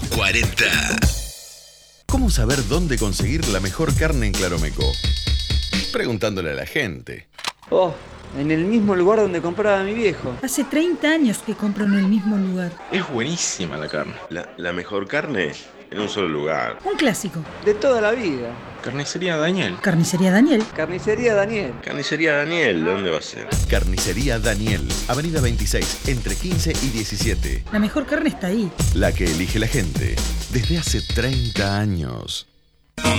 AM40. ¿Cómo saber dónde conseguir la mejor carne en Claromeco? Preguntándole a la gente. Oh, en el mismo lugar donde compraba mi viejo. Hace 30 años que compro en el mismo lugar. Es buenísima la carne. La mejor carne en un solo lugar. Un clásico. De toda la vida. Carnicería Daniel. Carnicería Daniel. Carnicería Daniel. Carnicería Daniel, ¿dónde va a ser? Carnicería Daniel, Avenida 26, entre 15 y 17. La mejor carne está ahí. La que elige la gente desde hace 30 años.